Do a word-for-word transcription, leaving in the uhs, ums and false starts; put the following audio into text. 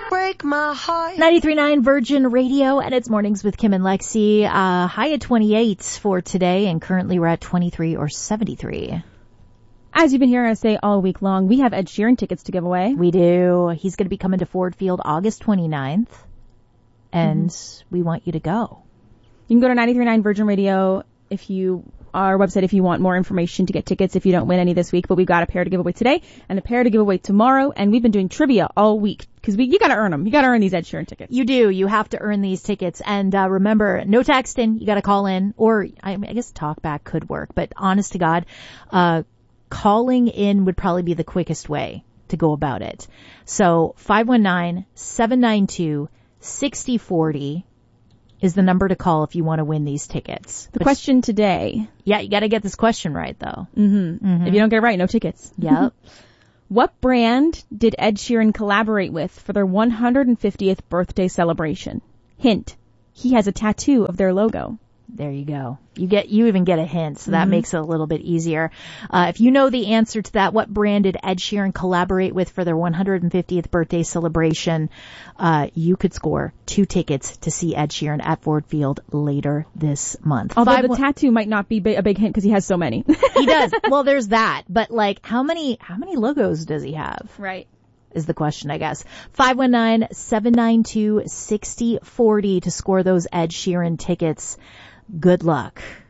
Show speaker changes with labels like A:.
A: break my heart.
B: ninety-three point nine Virgin Radio, and it's Mornings with Kim and Lexi. Uh, high at twenty-eight for today, and currently we're at twenty-three or seventy-three.
C: As you've been hearing us say all week long, we have Ed Sheeran tickets to give away.
B: We do. He's going to be coming to Ford Field August twenty-ninth, and mm-hmm. we want you to go.
C: You can go to ninety-three point nine Virgin Radio if you our website if you want more information to get tickets if you don't win any this week. But we've got a pair to give away today and a pair to give away tomorrow, and we've been doing trivia all week because we you got to earn them. You got to earn these Ed Sheeran tickets.
B: You do. You have to earn these tickets, and uh, remember, no texting. You got to call in, or I, mean, I guess talkback could work. But honest to God, uh, calling in would probably be the quickest way to go about it. So five one nine, seven nine two, six zero four zero is the number to call if you want to win these tickets.
C: The Which, question today.
B: Yeah, you got to get this question right, though.
C: Mm-hmm. Mm-hmm. If you don't get it right, no tickets.
B: Yep.
C: What brand did Ed Sheeran collaborate with for their one hundred fiftieth birthday celebration? Hint, he has a tattoo of their logo.
B: There you go. You get, you even get a hint, so that mm-hmm. makes it a little bit easier. Uh, if you know the answer to that, what brand did Ed Sheeran collaborate with for their one hundred fiftieth birthday celebration? Uh, you could score two tickets to see Ed Sheeran at Ford Field later this month.
C: Although Five, the one, tattoo might not be a big hint because he has so many.
B: He does. Well, there's that. But like, how many, how many logos does he have?
C: Right.
B: Is the question, I guess. five one nine, seven nine two, six zero four zero to score those Ed Sheeran tickets. Good luck.